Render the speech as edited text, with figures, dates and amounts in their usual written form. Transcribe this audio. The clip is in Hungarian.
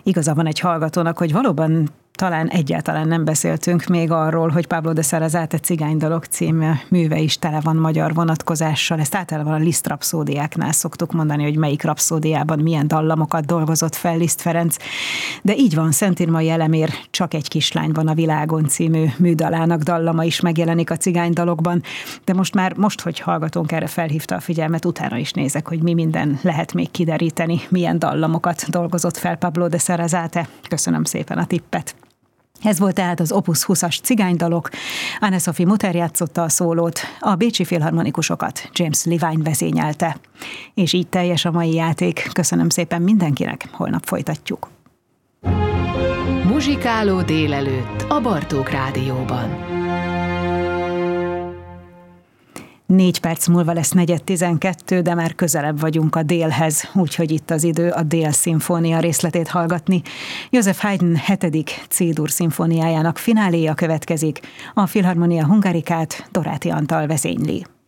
Igaza van egy hallgatónak, hogy valóban talán egyáltalán nem beszéltünk még arról, hogy Pablo de Sarasate Cigánydalok című műve is tele van magyar vonatkozással. Ezt általában a Liszt rapszódiáknál szoktuk mondani, hogy melyik rapszódiában milyen dallamokat dolgozott fel Liszt Ferenc. De így van, Szent Irmai Elemér Csak egy kislány van a világon című műdalának dallama is megjelenik a Cigánydalokban. De most, hogy hallgatónk erre felhívta a figyelmet, utána is nézek, hogy mi minden lehet még kideríteni, milyen dallamokat dolgozott fel Pablo de Sarasate. Köszönöm szépen a tippet. Ez volt tehát az Opus 20-as Cigánydalok. Anne-Sophie Mutter játszotta a szólót, a bécsi filharmonikusokat James Levine vezényelte. És így teljes a mai játék. Köszönöm szépen mindenkinek, holnap folytatjuk. Muzsikáló délelőtt a Bartók Rádióban. 4 perc múlva lesz 4:12, de már közelebb vagyunk a délhez, úgyhogy itt az idő a Dél-szimfónia részletét hallgatni. József Haydn 7. C-dur szimfóniájának fináléja következik, a Filharmonia Hungaricát Doráti Antal vezényli.